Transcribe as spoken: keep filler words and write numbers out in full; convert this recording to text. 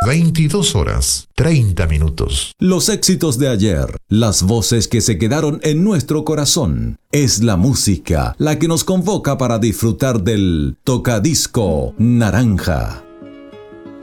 veintidós horas, treinta minutos. Los éxitos de ayer, las voces que se quedaron en nuestro corazón. Es la música la que nos convoca para disfrutar del Tocadisco Naranja.